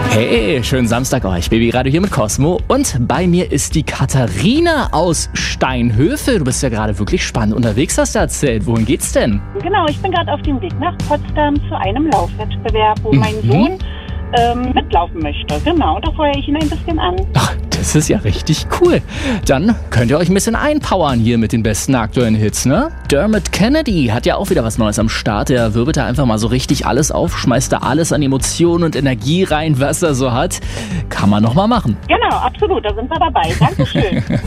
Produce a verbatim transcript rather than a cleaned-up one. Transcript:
Hey, schönen Samstag euch. Babyradio hier mit Cosmo. Und bei mir ist die Katharina aus Steinhöfe. Du bist ja gerade wirklich spannend unterwegs, hast du erzählt. Wohin geht's denn? Genau, ich bin gerade auf dem Weg nach Potsdam zu einem Laufwettbewerb, wo Mhm. mein Sohn ähm, mitlaufen möchte. Genau, da feuere ich ihn ein bisschen an. Ach, das ist ja richtig cool. Dann könnt ihr euch ein bisschen einpowern hier mit den besten aktuellen Hits, ne? Dermot Kennedy hat ja auch wieder was Neues am Start. Der wirbelt da einfach mal so richtig alles auf, schmeißt da alles an Emotionen und Energie rein, was er so hat. Kann man noch mal machen. Genau, absolut, da sind wir dabei. Dankeschön.